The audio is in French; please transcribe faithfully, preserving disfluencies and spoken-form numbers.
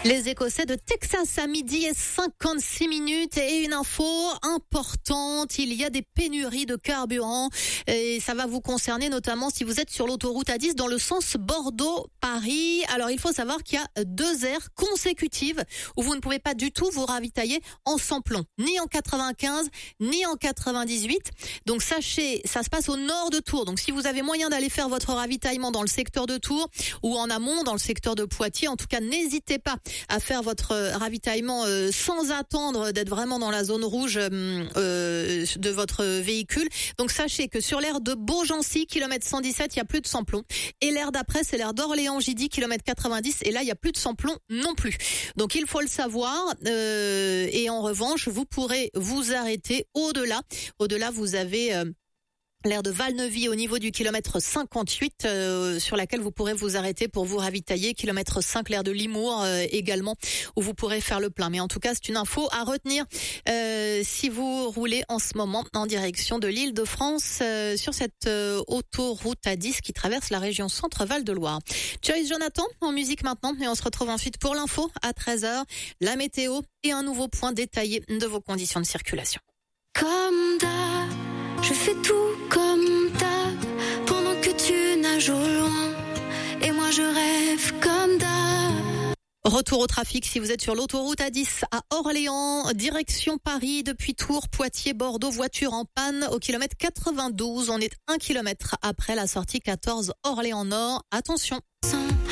Les Écossais de Texas à midi et cinquante-six minutes et une info importante, il y a des pénuries de carburant et ça va vous concerner notamment si vous êtes sur l'autoroute A dix dans le sens Bordeaux-Paris. Alors il faut savoir qu'il y a deux aires consécutives où vous ne pouvez pas du tout vous ravitailler en sans-plomb, ni en quatre-vingt-quinze, ni en quatre-vingt-dix-huit. Donc sachez, ça se passe au nord de Tours. Donc si vous avez moyen d'aller faire votre ravitaillement dans le secteur de Tours ou en amont dans le secteur de Poitiers, en tout cas n'hésitez pas à faire votre ravitaillement euh, sans attendre d'être vraiment dans la zone rouge euh, de votre véhicule. Donc sachez que sur l'aire de Beaugency, kilomètre cent dix-sept, il y a plus de sans-plomb. Et l'aire d'après, c'est l'aire d'Orléans-J D, kilomètre quatre-vingt-dix, et là, il y a plus de sans-plomb non plus. Donc il faut le savoir. Euh, et en revanche, vous pourrez vous arrêter au-delà. Au-delà, vous avez... Euh, l'aire de Valnevie au niveau du kilomètre cinquante-huit euh, sur laquelle vous pourrez vous arrêter pour vous ravitailler. Kilomètre cinq, l'aire de Limours euh, également où vous pourrez faire le plein. Mais en tout cas, c'est une info à retenir euh, si vous roulez en ce moment en direction de l'Île-de-France euh, sur cette euh, autoroute A dix qui traverse la région Centre-Val de Loire. Joyce Jonathan en musique maintenant et on se retrouve ensuite pour l'info à treize heures, la météo et un nouveau point détaillé de vos conditions de circulation. Comme d'hab, je fais tout comme d'hab, pendant que tu nages au loin, et moi je rêve comme d'hab. Retour au trafic si vous êtes sur l'autoroute A dix à Orléans, direction Paris, depuis Tours, Poitiers, Bordeaux, voiture en panne au kilomètre quatre-vingt-douze. On est un kilomètre après la sortie quatorze Orléans Nord. Attention. Sans